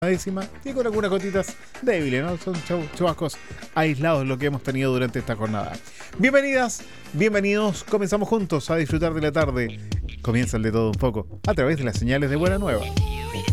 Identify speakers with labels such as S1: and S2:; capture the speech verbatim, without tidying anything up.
S1: décima y con algunas gotitas débiles, ¿no? Son chubascos aislados lo que hemos tenido durante esta jornada. Bienvenidas, bienvenidos, comenzamos juntos a disfrutar de la tarde. Comienza el de todo un poco a través de las señales de Buena Nueva.